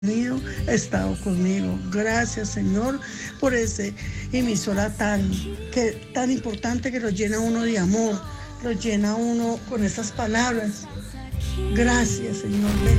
ha estado conmigo. Gracias, Señor, por ese emisora tan importante que lo llena uno de amor, lo llena uno con esas palabras. Gracias, Señor.